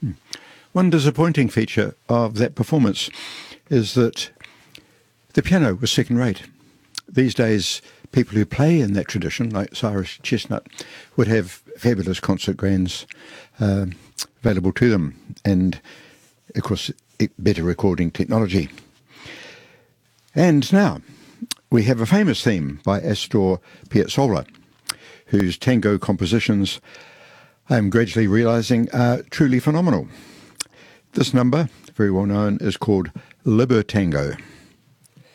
One disappointing feature of that performance is that the piano was second-rate. These days, people who play in that tradition, like Cyrus Chestnut, would have fabulous concert grands available to them, and, of course, better recording technology. And now, we have a famous theme by Astor Piazzolla, whose tango compositions I'm gradually realising are truly phenomenal. This number, very well known, is called Libertango.